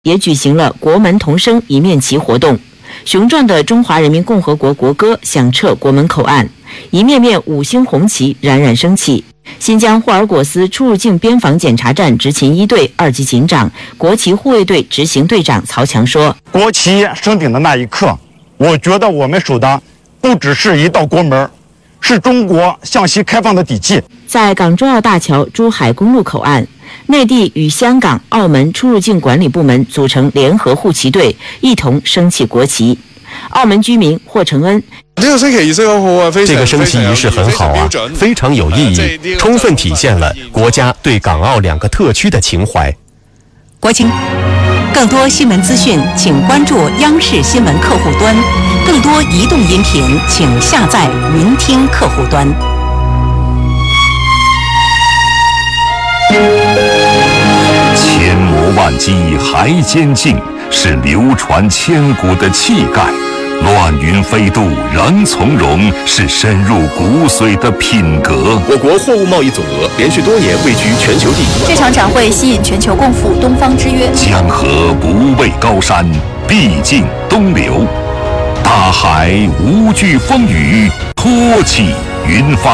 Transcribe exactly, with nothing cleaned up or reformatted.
也举行了国门同声一面旗活动，雄壮的中华人民共和国国歌响彻国门口岸，一面面五星红旗冉冉升起。新疆霍尔果斯出入境边防检查站执勤一队二级警长、国旗护卫队执行队长曹强说：“ 国旗升顶的那一刻，我觉得我们守的不只是一道国门，是中国向西开放的底气。” 在港珠澳大桥珠海公路口岸，内地与香港、澳门出入境管理部门组成联合护旗队，一同升起国旗。澳门居民霍承恩：“ 这个升旗仪式好啊，非常这个升旗仪式很好啊，非常有意义，充分体现了国家对港澳两个特区的情怀。” 国情，更多新闻资讯，请关注央视新闻客户端；更多移动音频，请下载云听客户端。 千磨万击还坚劲，是流传千古的气概；乱云飞渡仍从容，是深入骨髓的品格。 我国货物贸易总额连续多年位居全球第一。 这场展会吸引全球共赴东方之约。 江河不畏高山，必尽东流；大海无惧风雨，托起云帆。